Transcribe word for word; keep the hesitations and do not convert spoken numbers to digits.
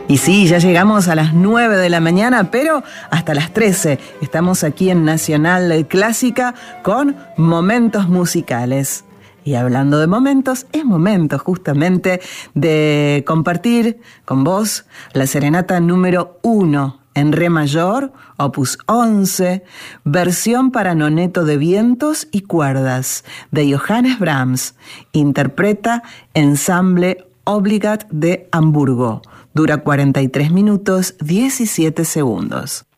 Y sí, ya llegamos a las nueve de la mañana, pero hasta las trece estamos aquí en Nacional Clásica con Momentos Musicales. Y hablando de momentos, es momento justamente de compartir con vos la serenata número uno en re mayor, opus once, versión para noneto de vientos y cuerdas, de Johannes Brahms. Interpreta Ensamble Obligat de Hamburgo. Dura cuarenta y tres minutos, diecisiete segundos.